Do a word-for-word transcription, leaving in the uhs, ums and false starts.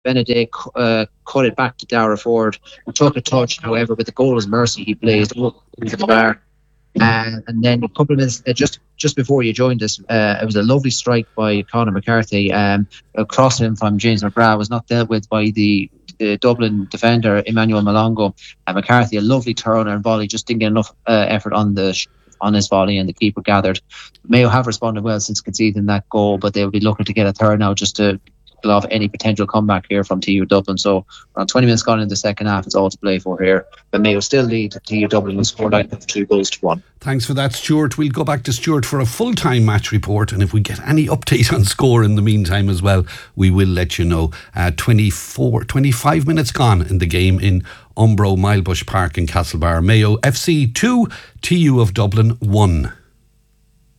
Benedict uh, cut it back to Dara Ford, who took a touch, however, but the goal was mercy. He blazed over the bar. Uh, and then a couple of minutes, uh, just just before you joined us, uh, it was a lovely strike by Conor McCarthy. Um, a crossing in from James McGrath was not dealt with by the, the Dublin defender, Emmanuel Malongo. Uh, McCarthy, a lovely turn and volley, just didn't get enough uh, effort on the sh- on his volley, and the keeper gathered. Mayo have responded well since conceding that goal, but they'll be looking to get a third now just to pull off any potential comeback here from T U Dublin. So around twenty minutes gone in the second half, it's all to play for here. But Mayo still lead T U Dublin and scored out of two goals to one. Thanks for that, Stuart. We'll go back to Stuart for a full-time match report, and if we get any update on score in the meantime as well, we will let you know. Uh, twenty-four, twenty-five minutes gone in the game in Umbro Milebush Park in Castlebar. Mayo F C two, T U of Dublin one.